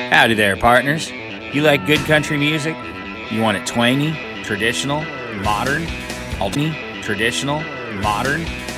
Howdy there, partners. You like good country music? You want it twangy, traditional, modern, traditional, modern,